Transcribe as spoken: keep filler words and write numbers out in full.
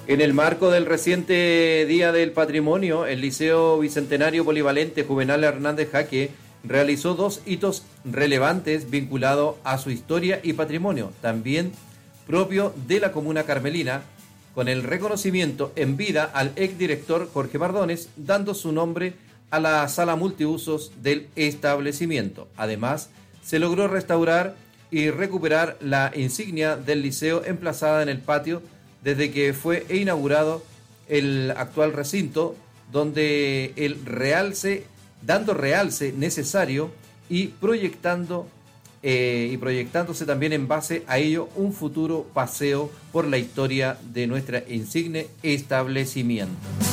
En el marco del reciente Día del Patrimonio, el Liceo Bicentenario Polivalente Juvenal Hernández Jaque realizó dos hitos relevantes vinculados a su historia y patrimonio, también propio de la comuna carmelina, con el reconocimiento en vida al exdirector Jorge Mardones, dando su nombre a la sala multiusos del establecimiento. Además, se logró restaurar y recuperar la insignia del liceo emplazada en el patio desde que fue inaugurado el actual recinto, donde el realce, dando realce necesario y proyectando eh, y proyectándose también en base a ello un futuro paseo por la historia de nuestra insigne establecimiento.